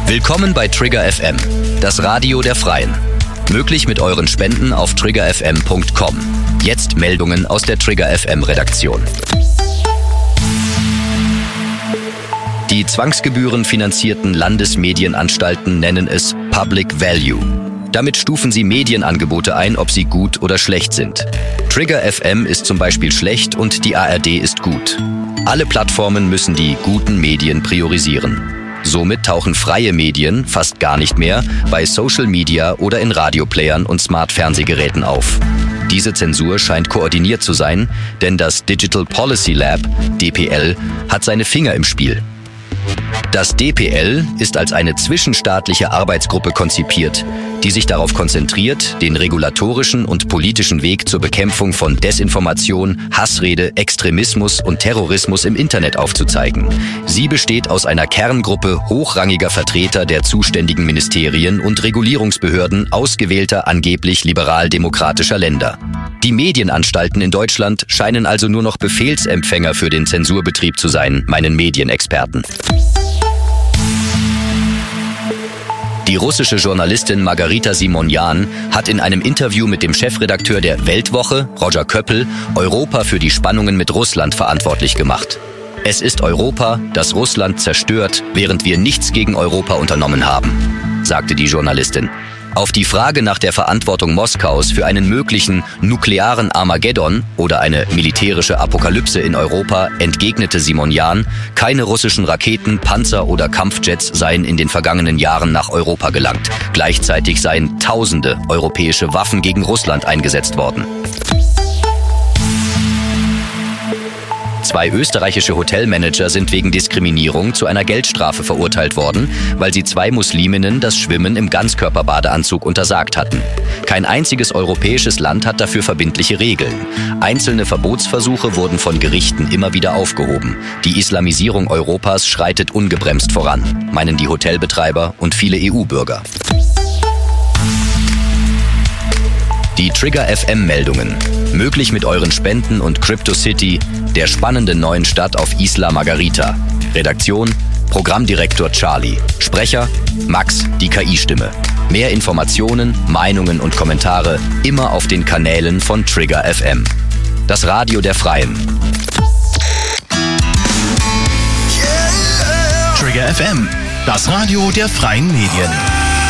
Willkommen bei Trigger FM, das Radio der Freien. Möglich mit euren Spenden auf triggerfm.com. Jetzt Meldungen aus der Trigger FM Redaktion. Die zwangsgebührenfinanzierten Landesmedienanstalten nennen es Public Value. Damit stufen sie Medienangebote ein, ob sie gut oder schlecht sind. Trigger FM ist zum Beispiel schlecht und die ARD ist gut. Alle Plattformen müssen die guten Medien priorisieren. Somit tauchen freie Medien fast gar nicht mehr bei Social Media oder in Radioplayern und Smart-Fernsehgeräten auf. Diese Zensur scheint koordiniert zu sein, denn das Digital Policy Lab, DPL, hat seine Finger im Spiel. Das DPL ist als eine zwischenstaatliche Arbeitsgruppe konzipiert, die sich darauf konzentriert, den regulatorischen und politischen Weg zur Bekämpfung von Desinformation, Hassrede, Extremismus und Terrorismus im Internet aufzuzeigen. Sie besteht aus einer Kerngruppe hochrangiger Vertreter der zuständigen Ministerien und Regulierungsbehörden ausgewählter angeblich liberal-demokratischer Länder. Die Medienanstalten in Deutschland scheinen also nur noch Befehlsempfänger für den Zensurbetrieb zu sein, meinen Medienexperten. Die russische Journalistin Margarita Simonyan hat in einem Interview mit dem Chefredakteur der Weltwoche, Roger Köppel, Europa für die Spannungen mit Russland verantwortlich gemacht. Es ist Europa, das Russland zerstört, während wir nichts gegen Europa unternommen haben, sagte die Journalistin. Auf die Frage nach der Verantwortung Moskaus für einen möglichen nuklearen Armageddon oder eine militärische Apokalypse in Europa entgegnete Simonyan, keine russischen Raketen, Panzer oder Kampfjets seien in den vergangenen Jahren nach Europa gelangt. Gleichzeitig seien Tausende europäische Waffen gegen Russland eingesetzt worden. 2 österreichische Hotelmanager sind wegen Diskriminierung zu einer Geldstrafe verurteilt worden, weil sie 2 Musliminnen das Schwimmen im Ganzkörperbadeanzug untersagt hatten. Kein einziges europäisches Land hat dafür verbindliche Regeln. Einzelne Verbotsversuche wurden von Gerichten immer wieder aufgehoben. Die Islamisierung Europas schreitet ungebremst voran, meinen die Hotelbetreiber und viele EU-Bürger. Die Trigger FM-Meldungen. Möglich mit euren Spenden und CryptoCity, der spannenden neuen Stadt auf Isla Margarita. Redaktion: Programmdirektor Charlie. Sprecher: Max, die KI-Stimme. Mehr Informationen, Meinungen und Kommentare immer auf den Kanälen von Trigger FM. Das Radio der Freien. Trigger FM, das Radio der freien Medien.